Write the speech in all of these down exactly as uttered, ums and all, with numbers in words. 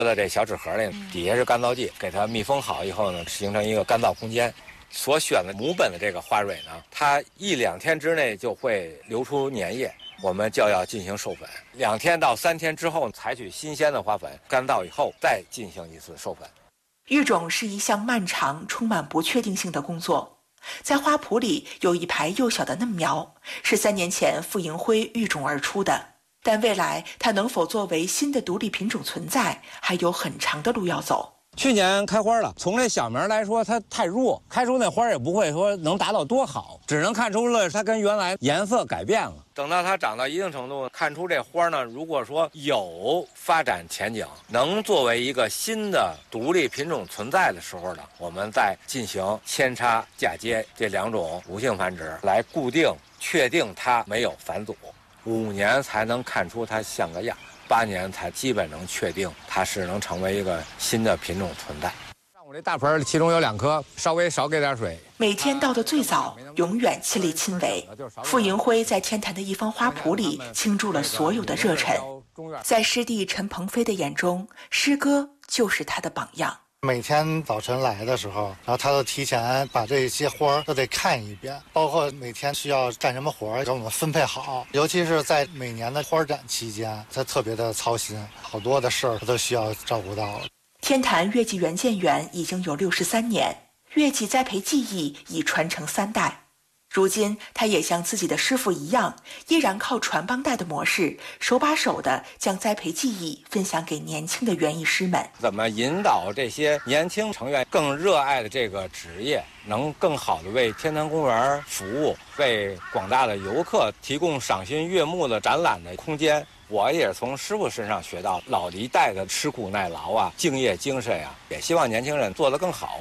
在这小纸盒里，底下是干燥剂，给它密封好以后呢，形成一个干燥空间。所选的母本的这个花蕊呢，它一两天之内就会流出粘液，我们就要进行授粉。两天到三天之后，采取新鲜的花粉，干燥以后再进行一次授粉。 育种是一项漫长、充满不确定性的工作。在花圃里有一排幼小的嫩苗，是三年前傅迎辉育种而出的。但未来它能否作为新的独立品种存在，还有很长的路要走。 去年开花了，从这小苗来说，它太弱，开出那花也不会说能达到多好，只能看出了它跟原来颜色改变了。 等到它长到一定程度，看出这花呢，如果说有发展前景，能作为一个新的独立品种存在的时候呢，我们再进行扦插、嫁接这两种无性繁殖，来固定、确定它没有返祖。五年才能看出它像个样。八年才基本能确定它是能成为一个新的品种存在。 像我这大盆其中有两颗，稍微少给点水。 每天到的最早，永远亲力亲为。傅迎辉在天坛的一方花圃里倾注了所有的热忱。在师弟陈鹏飞的眼中，师哥就是他的榜样。 每天早晨来的时候，然后他都提前把这些花都得看一遍，包括每天需要干什么活给我们分配好。尤其是在每年的花展期间，他特别的操心，好多的事儿他都需要照顾到。 天坛月季园建园已经有六十三年，月季栽培技艺已传承三代。如今，他也像自己的师傅一样，依然靠传帮带的模式，手把手地将栽培技艺分享给年轻的园艺师们。 怎么引导这些年轻成员更热爱的这个职业，能更好地为天坛公园服务，为广大的游客提供赏心悦目的展览的空间？我也从师傅身上学到老一代的吃苦耐劳啊、敬业精神啊，也希望年轻人做得更好。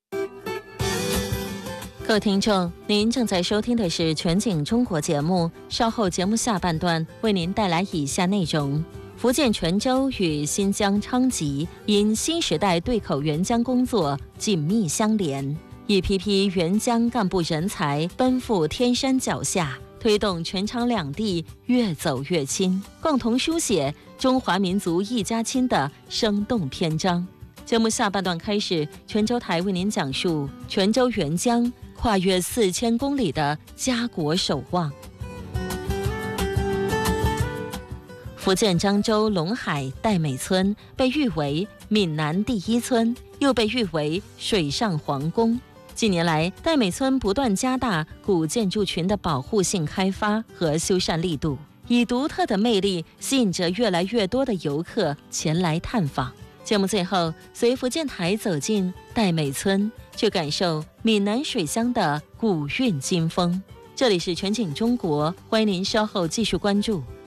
各位听众，您正在收听的是全景中国节目，稍后节目下半段为您带来以下内容：福建泉州与新疆昌吉因新时代对口援疆工作紧密相连，一批批援疆干部人才奔赴天山脚下，推动全昌两地越走越亲，共同书写中华民族一家亲的生动篇章。节目下半段开始，泉州台为您讲述泉州援疆跨越四千公里的家国守望。福建漳州龙海戴美村被誉为闽南第一村，又被誉为水上皇宫。近年来，戴美村不断加大古建筑群的保护性开发和修缮力度，以独特的魅力吸引着越来越多的游客前来探访。节目最后，随福建台走进戴美村，去感受闽南水乡的古韵今风。这里是全景中国，欢迎您稍后继续关注。